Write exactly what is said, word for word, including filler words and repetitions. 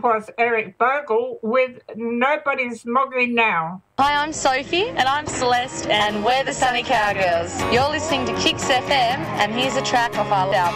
That was Eric Bogle with Nobody's Mogging Now. Hi, I'm Sophie. And I'm Celeste, and we're the Sunny Cowgirls. You're listening to Kicks F M, and here's a track off our album.